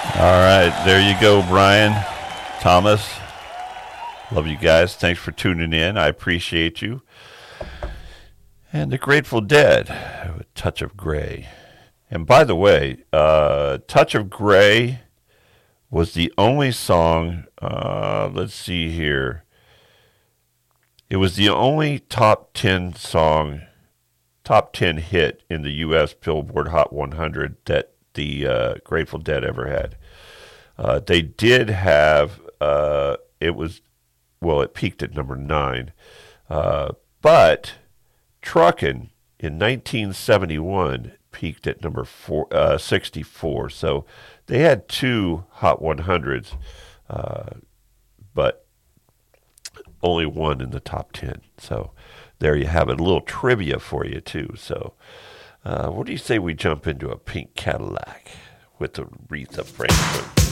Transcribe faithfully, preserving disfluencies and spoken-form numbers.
All right, there you go, Brian, Thomas. Love you guys. Thanks for tuning in. I appreciate you. And the Grateful Dead, a Touch of Grey. And by the way, uh, Touch of Grey was the only song, uh, let's see here. It was the only top ten song, top ten hit in the U S Billboard Hot one hundred that the uh, Grateful Dead ever had. Uh, they did have, uh, it was, well, it peaked at number nine. Uh, but Truckin' in nineteen seventy-one peaked at number four, uh, sixty-four. So they had two Hot one hundreds, uh, but only one in the top ten. So there you have it. A little trivia for you, too. So uh, what do you say we jump into a Pink Cadillac with Aretha Franklin?